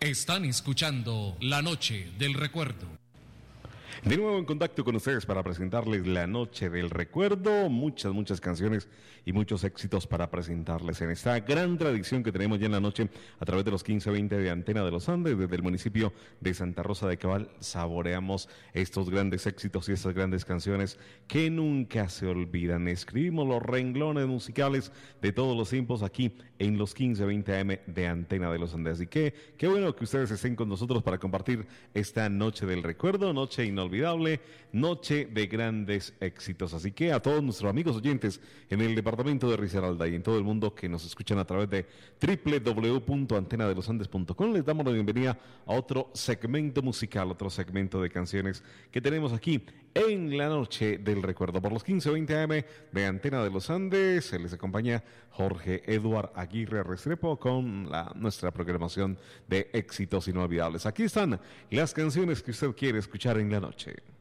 Están escuchando La Noche del Recuerdo. De nuevo en contacto con ustedes para presentarles La Noche del Recuerdo, muchas canciones y muchos éxitos para presentarles en esta gran tradición que tenemos ya en la noche a través de los 15:20 de Antena de los Andes. Desde el municipio de Santa Rosa de Cabal saboreamos estos grandes éxitos y estas grandes canciones que nunca se olvidan. Escribimos los renglones musicales de todos los tiempos aquí en los 15:20 AM de Antena de los Andes. Y qué bueno que ustedes estén con nosotros para compartir esta Noche del Recuerdo, noche inolvidable, noche de grandes éxitos. Así que a todos nuestros amigos oyentes en el departamento de Risaralda y en todo el mundo que nos escuchan a través de www.antenadelosandes.com, les damos la bienvenida a otro segmento musical, otro segmento de canciones que tenemos aquí en la Noche del Recuerdo. Por los 15:20 AM de Antena de los Andes, se les acompaña Jorge Eduard Aguirre Restrepo con nuestra programación de éxitos inolvidables. Aquí están las canciones que usted quiere escuchar en la noche.